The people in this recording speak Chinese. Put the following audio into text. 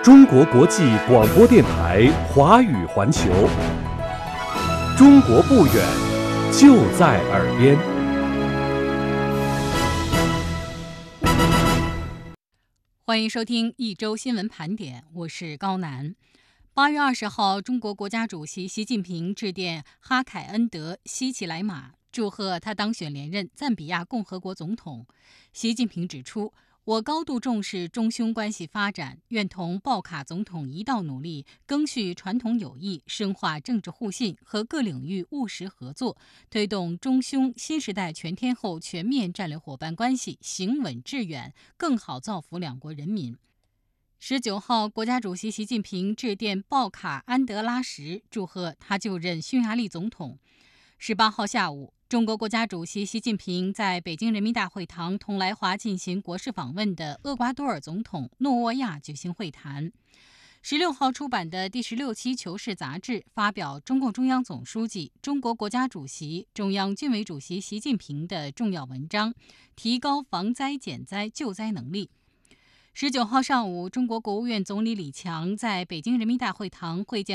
中国国际广播电台华语环球，中国不远，就在耳边。 欢迎收听一周新闻盘点，我是高楠。8月20号，中国国家主席习近平致电哈凯恩德·希奇莱马，祝贺他当选连任赞比亚共和国总统。习近平指出，我高度重视中匈关系发展，愿同鲍卡总统一道努力，赓续传统友谊，深化政治互信和各领域务实合作，推动中匈新时代全天候全面战略伙伴关系行稳致远，更好造福两国人民。19号，国家主席习近平致电鲍卡安德拉什，祝贺他就任匈牙利总统。18号下午，中国国家主席习近平在北京人民大会堂同来华进行国事访问的厄瓜多尔总统诺沃亚举行会谈。16号出版的第16期《求是》杂志发表中共中央总书记、中国国家主席、中央军委主席习近平的重要文章，提高防灾减灾救灾能力。19号上午，中国国务院总理李强在北京人民大会堂会见